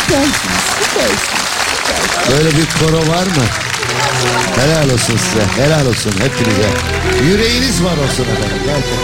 Süpersiniz, süpersiniz. Böyle bir koro var mı? Helal olsun size. Helal olsun hepinize. Yüreğiniz var olsun efendim. Gerçekten.